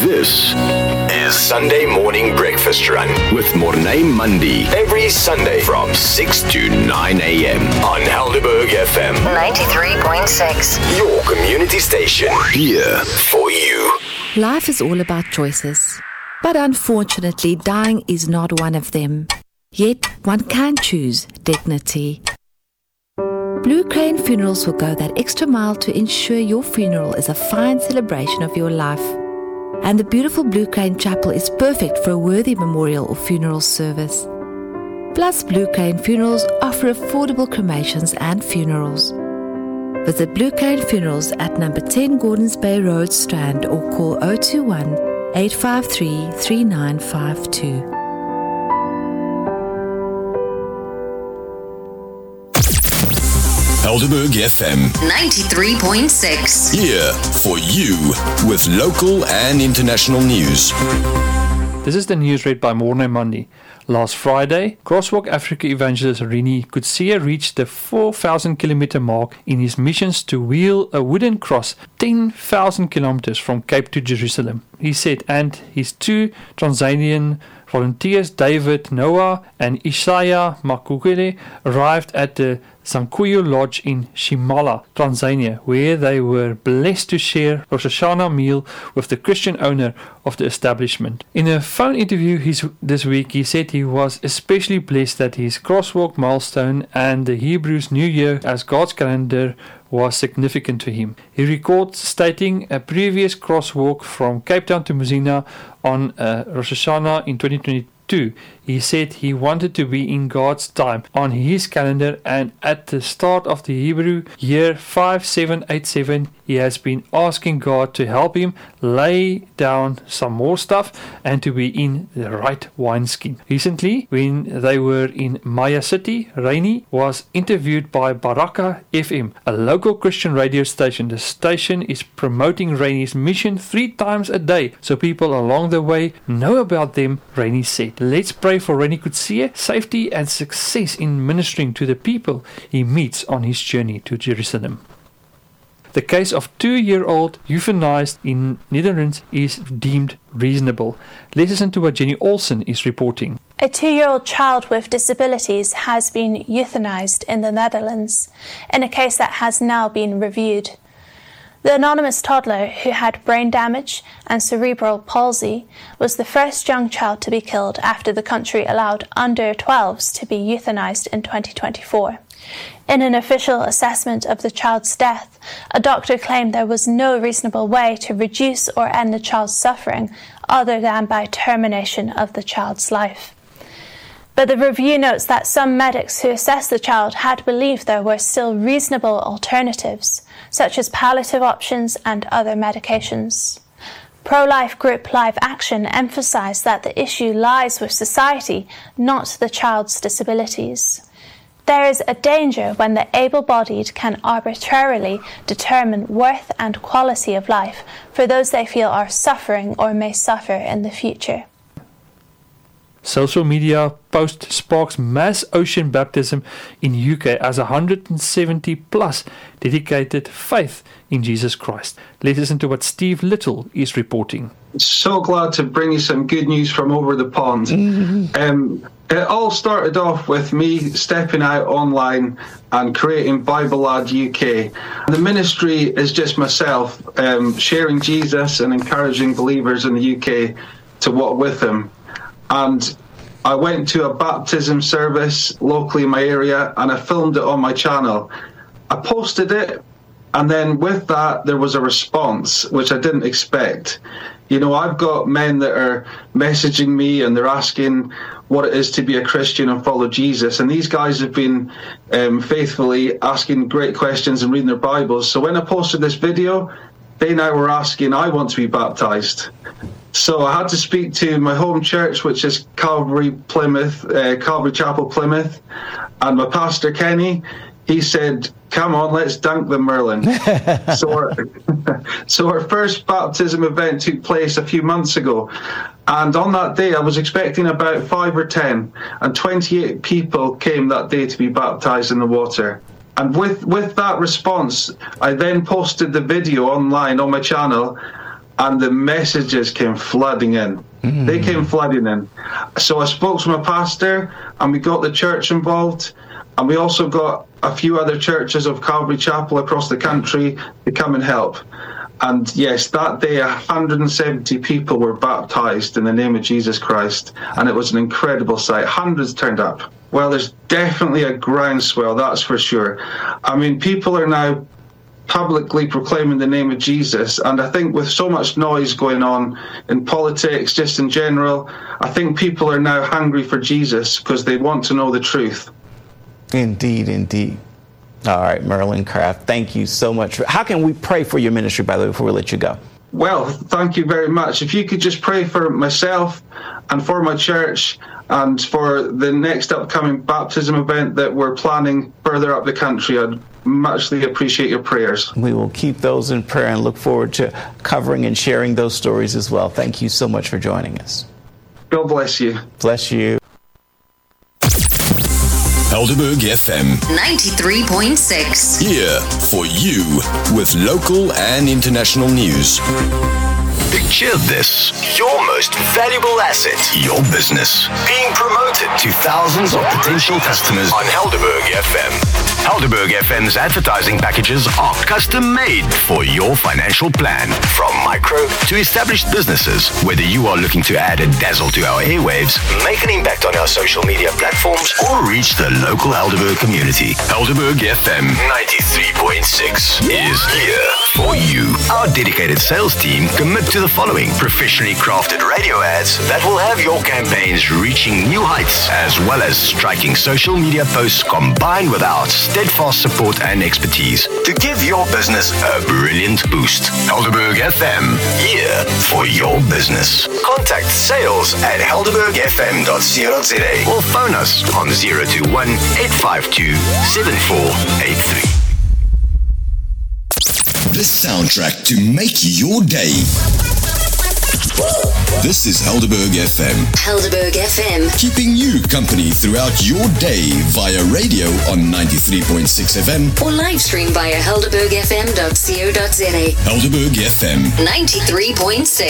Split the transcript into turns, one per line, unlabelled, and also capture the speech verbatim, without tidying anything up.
This is Sunday Morning Breakfast Run with Mornay Mundi. Every Sunday from six to nine a.m. on Helderberg F M.
ninety-three point six.
Your community station. Here for you.
Life is all about choices. But unfortunately, dying is not one of them. Yet, one can choose dignity. Blue Crane Funerals will go that extra mile to ensure your funeral is a fine celebration of your life. And the beautiful Blue Crane Chapel is perfect for a worthy memorial or funeral service. Plus, Blue Crane Funerals offer affordable cremations and funerals. Visit Blue Crane Funerals at number ten Gordons Bay Road, Strand, or call oh two one, eight five three, three nine five two.
Helderberg F M
ninety-three point six.
Here for you with local and international news.
This is the news read by Mornay Mundi. Last Friday, Crosswalk Africa evangelist Rini Kutsia reached the four thousand kilometer mark in his missions to wheel a wooden cross ten thousand kilometers from Cape to Jerusalem. He said, and his two Tanzanian volunteers, David Noah and Isaiah Makukele, arrived at the Sankuyu Lodge in Shimala, Tanzania, where they were blessed to share Rosh Hashanah meal with the Christian owner of the establishment. In a phone interview his, this week, he said he was especially blessed that his crosswalk milestone and the Hebrews New Year as God's calendar was significant to him. He recalled stating a previous crosswalk from Cape Town to Muzina on uh, Rosh Hashanah in twenty twenty-two. He said he wanted to be in God's time on his calendar, and at the start of the Hebrew year five seven eight seven, he has been asking God to help him lay down some more stuff and to be in the right wineskin. Recently, when they were in Maya City, Rainy was interviewed by Baraka F M, a local Christian radio station. The station is promoting Rainy's mission three times a day, so people along the way know about them, Rainy said. Let's pray for Rini Kutsia safety and success in ministering to the people he meets on his journey to Jerusalem. The case of two-year-old euthanized in Netherlands is deemed reasonable. Let's listen to what Jenny Olsen is reporting.
A two-year-old child with disabilities has been euthanized in the Netherlands in a case that has now been reviewed. The anonymous toddler, who had brain damage and cerebral palsy, was the first young child to be killed after the country allowed under twelves to be euthanized in twenty twenty-four. In an official assessment of the child's death, a doctor claimed there was no reasonable way to reduce or end the child's suffering other than by termination of the child's life. But the review notes that some medics who assessed the child had believed there were still reasonable alternatives, such as palliative options and other medications. Pro-life group Live Action emphasised that the issue lies with society, not the child's disabilities. There is a danger when the able-bodied can arbitrarily determine worth and quality of life for those they feel are suffering or may suffer in the future.
Social media post sparks mass ocean baptism in U K as one hundred seventy plus dedicated faith in Jesus Christ. Let's listen to what Steve Little is reporting.
So glad to bring you some good news from over the pond. Mm-hmm. Um, it all started off with me stepping out online and creating Bible Lad U K. The ministry is just myself um, sharing Jesus and encouraging believers in the U K to walk with him. And I went to a baptism service locally in my area and I filmed it on my channel. I posted it, and then with that there was a response which I didn't expect. You know, I've got men that are messaging me and they're asking what it is to be a Christian and follow Jesus. And these guys have been um, faithfully asking great questions and reading their Bibles. So when I posted this video, they now were asking, I want to be baptized. So I had to speak to my home church, which is Calvary Plymouth, uh, Calvary Chapel Plymouth, and my pastor Kenny. He said, come on, let's dunk them, Merlin. so, our, so our first baptism event took place a few months ago. And on that day, I was expecting about five or ten, and twenty-eight people came that day to be baptized in the water. And with, with that response, I then posted the video online on my channel, and the messages came flooding in. Mm. They came flooding in. So I spoke to my pastor, and we got the church involved, and we also got a few other churches of Calvary Chapel across the country to come and help. And yes, that day, one hundred seventy people were baptized in the name of Jesus Christ, and it was an incredible sight. Hundreds turned up. Well, there's definitely a groundswell, that's for sure. I mean, people are now publicly proclaiming the name of Jesus, and I think with so much noise going on in politics, just in general, I think people are now hungry for Jesus because they want to know the truth.
Indeed, indeed. All right, Merlin Craft, thank you so much. How can we pray for your ministry, by the way, before we let you go?
Well, thank you very much. If you could just pray for myself and for my church and for the next upcoming baptism event that we're planning further up the country, I'd muchly appreciate your prayers.
We will keep those in prayer and look forward to covering and sharing those stories as well. Thank you so much for joining us.
God bless you.
Bless you.
Helderberg F M
ninety-three point six.
Here for you with local and international news. Picture this: your most valuable asset, your business, being promoted to thousands of potential customers on Helderberg F M. Helderberg F M's advertising packages are custom made for your financial plan. From micro to established businesses, whether you are looking to add a dazzle to our airwaves, make an impact on our social media platforms, or reach the local Helderberg community, Helderberg F M ninety-three point six is here for you. Our dedicated sales team commit to the following: professionally crafted radio ads that will have your campaigns reaching new heights, as well as striking social media posts combined with our steadfast support and expertise to give your business a brilliant boost. Helderberg F M, here for your business. Contact sales at helderberg f m dot co dot z a or phone us on zero two one, eight five two, seven four eight three. The soundtrack to make your day. This is Helderberg F M.
Helderberg F M.
Keeping you company throughout your day via radio on ninety-three point six F M.
Or live stream via helderberg f m dot co dot z a.
Helderberg F M.
ninety-three point six.